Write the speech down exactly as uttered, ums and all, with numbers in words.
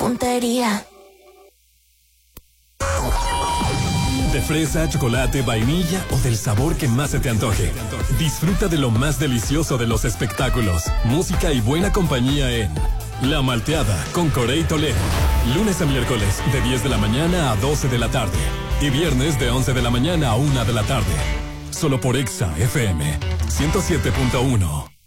tontería. De fresa, chocolate, vainilla o del sabor que más se te antoje. Disfruta de lo más delicioso de los espectáculos, música y buena compañía en La Malteada con Corey Toledo. Lunes a miércoles de diez de la mañana a doce de la tarde. Y viernes de once de la mañana a una de la tarde. Solo por Exa F M ciento siete punto uno.